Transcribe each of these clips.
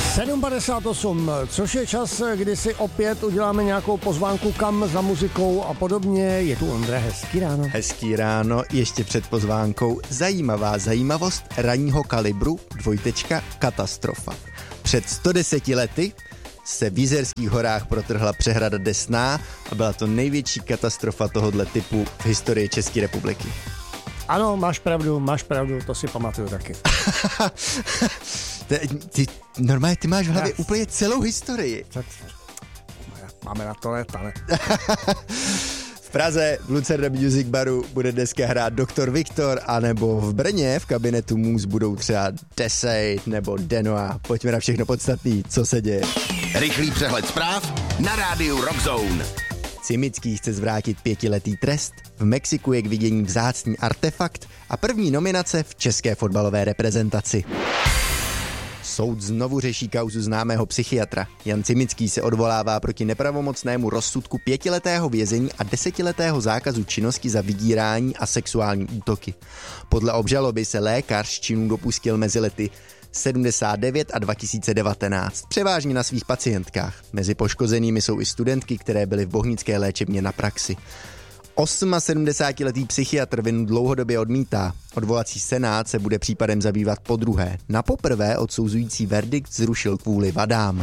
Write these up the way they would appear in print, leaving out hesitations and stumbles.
7:58, což je čas, kdy si opět uděláme nějakou pozvánku kam za muzikou a podobně. Je tu Ondra, hezký ráno. Hezký ráno, ještě před pozvánkou zajímavá zajímavost ranního kalibru, katastrofa. Před 110 lety se v Jizerských horách protrhla přehrada Desná a byla to největší katastrofa tohoto typu v historii České republiky. Ano, máš pravdu, to si pamatuju taky. Normálně ty máš v hlavě úplně celou historii. Máme na to let, ale... V Praze v Lucerna Music Baru bude dneska hrát Doktor Viktor, anebo v Brně v kabinetu Můz budou třeba Desej nebo Denoa. Pojďme na všechno podstatný, co se děje. Rychlý přehled zpráv na rádiu Rockzone. Cimický chce zvrátit 5letý trest, v Mexiku je k vidění vzácný artefakt a první nominace v české fotbalové reprezentaci. Soud znovu řeší kauzu známého psychiatra. Jan Cimický se odvolává proti nepravomocnému rozsudku 5letého vězení a 10letého zákazu činnosti za vydírání a sexuální útoky. Podle obžaloby se lékař činů dopustil mezi lety 79 a 2019, převážně na svých pacientkách. Mezi poškozenými jsou i studentky, které byly v bohnické léčebně na praxi. 78letý psychiatr vinu dlouhodobě odmítá. Odvolací senát se bude případem zabývat podruhé. Napoprvé odsouzující verdikt zrušil kvůli vadám.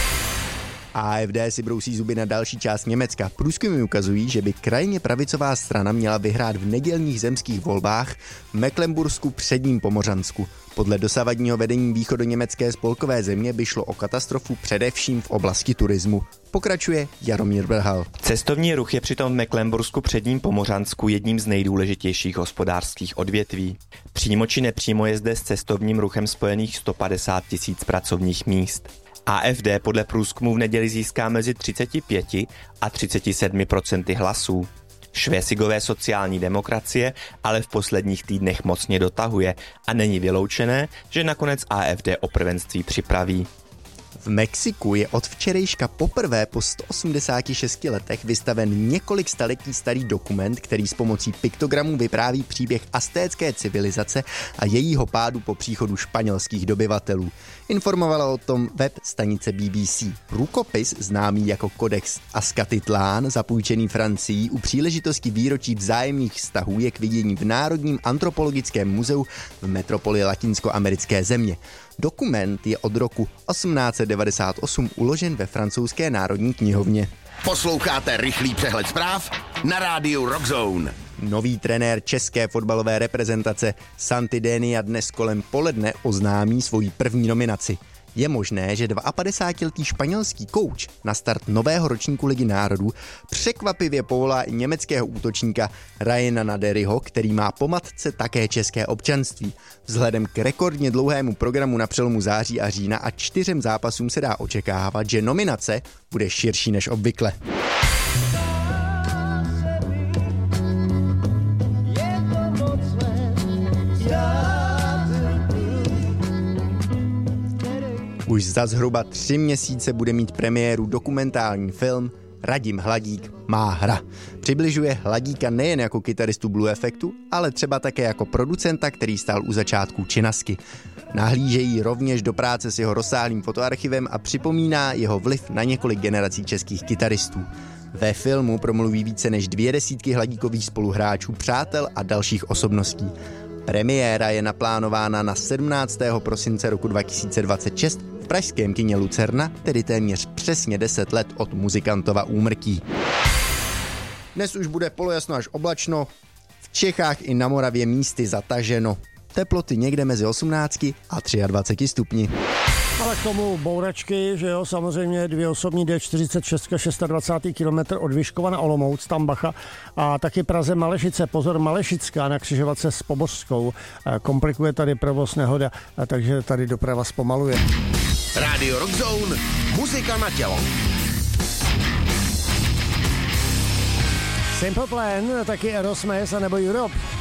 AfD si brousí zuby na další část Německa. Průzkumy ukazují, že by krajně pravicová strana měla vyhrát v nedělních zemských volbách v Mecklenbursku předním Pomořansku. Podle dosavadního vedení východoněmecké spolkové země by šlo o katastrofu především v oblasti turismu. Pokračuje Jaromír Brhal. Cestovní ruch je přitom v Mecklenbursku předním Pomořansku jedním z nejdůležitějších hospodářských odvětví. Přímo či nepřímo je zde s cestovním ruchem spojených 150 000 pracovních míst. AfD podle průzkumu v neděli získá mezi 35 a 37% hlasů. Švésigové sociální demokracie ale v posledních týdnech mocně dotahuje a není vyloučené, že nakonec AfD o prvenství připraví. V Mexiku je od včerejška poprvé po 186 letech vystaven několik staletí starý dokument, který s pomocí piktogramů vypráví příběh aztécké civilizace a jejího pádu po příchodu španělských dobyvatelů. Informovala o tom web stanice BBC. Rukopis, známý jako Codex Azcatitlán, zapůjčený Francií u příležitosti výročí vzájemných vztahů, je k vidění v Národním antropologickém muzeu v metropoli latinskoamerické země. Dokument je od roku 1898 uložen ve francouzské národní knihovně. Posloucháte rychlý přehled zpráv na rádiu Rockzone. Nový trenér české fotbalové reprezentace Santi Denia dnes kolem poledne oznámí svoji první nominaci. Je možné, že 52letý španělský kouč na start nového ročníku Ligy národů překvapivě povolá i německého útočníka Ryana Naderyho, který má po matce také české občanství. Vzhledem k rekordně dlouhému programu na přelomu září a října a 4 zápasům se dá očekávat, že nominace bude širší než obvykle. Už za zhruba 3 měsíce bude mít premiéru dokumentární film Radim Hladík má hra. Přibližuje Hladíka nejen jako kytaristu Blue Effectu, ale třeba také jako producenta, který stál u začátku Činasky. Nahlížejí rovněž do práce s jeho rozsáhlým fotoarchivem a připomíná jeho vliv na několik generací českých kytaristů. Ve filmu promluví více než 200 Hladíkových spoluhráčů, přátel a dalších osobností. Premiéra je naplánována na 17. prosince roku 2026 v pražském kině Lucerna, tedy téměř přesně 10 let od muzikantova úmrtí. Dnes už bude polojasno až oblačno, v Čechách i na Moravě místy zataženo. Teploty někde mezi 18 a 23 stupni. Ale k tomu bouračky, že jo, samozřejmě 2 osobní D46, 26 km od Vyškova na Olomouc, tam bacha, a taky Praze Malešice, pozor Malešická na křižovatce s Pobořskou. Komplikuje tady provoz nehoda, takže tady doprava zpomaluje. Radio Rockzone, muzika na tělo. Simple Plan, taky Aerosmith a nebo Europe.